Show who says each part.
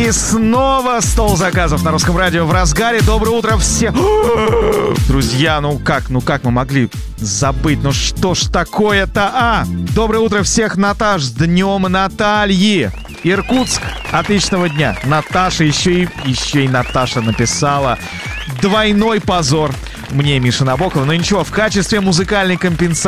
Speaker 1: И снова стол заказов на Русском радио в разгаре. Доброе утро всем. Друзья, ну как мы могли забыть? Ну что ж такое-то, Доброе утро всех, Наташ, с днем Натальи. Иркутск, отличного дня. Наташа, еще и Наташа написала. Двойной позор мне, Миша Набокова. Но ничего, в качестве музыкальной компенсации